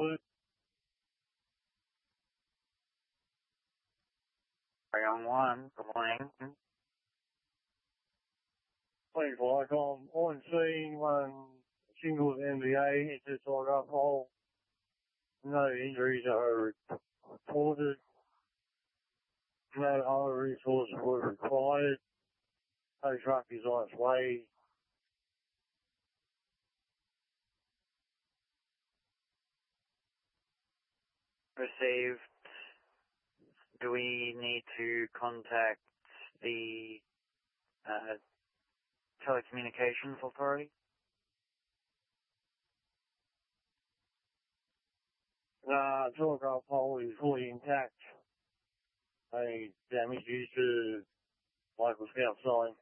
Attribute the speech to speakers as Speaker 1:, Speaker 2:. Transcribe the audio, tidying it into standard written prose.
Speaker 1: Young One, good morning.
Speaker 2: Please, like, I'm on scene when singles NBA, it's just like up hole. No injuries are reported. No other resources were required. No truck is on its way.
Speaker 1: Received. Do we need to contact the telecommunications authority?
Speaker 2: Telegraph pole is fully intact. Any damage due to local scout sign.